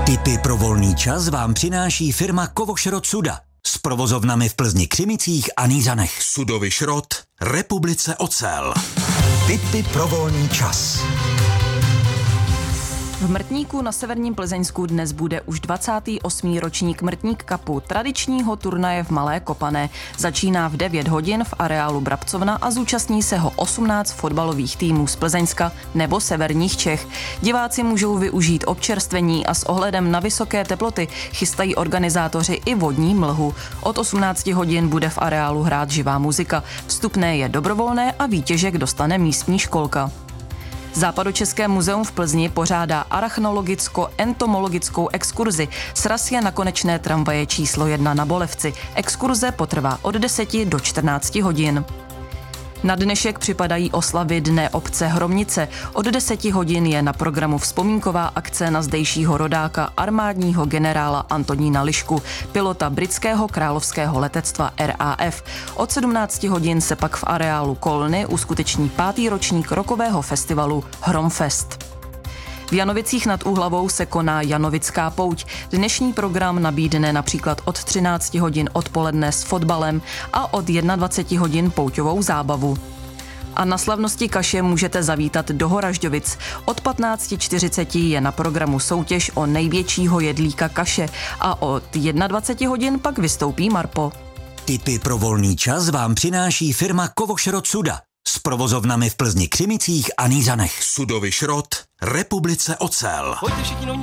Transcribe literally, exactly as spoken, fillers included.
Tipy pro volný čas vám přináší firma Kovošrot Suda s provozovnami v Plzni, Křimicích a Nýřanech. Sudovy šrot, Republice ocel. Tipy pro volný čas. V Mrtníku na severním Plzeňsku dnes bude už dvacátý osmý ročník Mrtník Cupu, tradičního turnaje v Malé Kopané. Začíná v devět hodin v areálu Brabcovna a zúčastní se ho osmnáct fotbalových týmů z Plzeňska nebo severních Čech. Diváci můžou využít občerstvení a s ohledem na vysoké teploty chystají organizátoři i vodní mlhu. Od osmnácti hodin bude v areálu hrát živá muzika. Vstupné je dobrovolné a výtěžek dostane místní školka. Západočeské muzeum v Plzni pořádá arachnologicko-entomologickou exkurzi. Sraz je na konečné tramvaje číslo jedna na Bolevci. Exkurze potrvá od deseti do čtrnácti hodin. Na dnešek připadají oslavy Dne obce Hromnice. Od deseti hodin je na programu vzpomínková akce na zdejšího rodáka, armádního generála Antonína Lišku, pilota britského královského letectva R A F. Od sedmnácti hodin se pak v areálu Kolny uskuteční pátý ročník rokového festivalu Hromfest. V Janovicích nad Úhlavou se koná Janovická pouť. Dnešní program nabídne například od třinácti hodin odpoledne s fotbalem a od dvaceti jedné hodin pouťovou zábavu. A na slavnosti kaše můžete zavítat do Horažďovic. Od patnácti čtyřiceti je na programu soutěž o největšího jedlíka kaše a od dvaceti jedné hodin pak vystoupí Marpo. Tipy pro volný čas vám přináší firma Kovošrot Suda s provozovnami v Plzni, Křimicích a Nýřanech. Sudovy šrot, Republice ocel.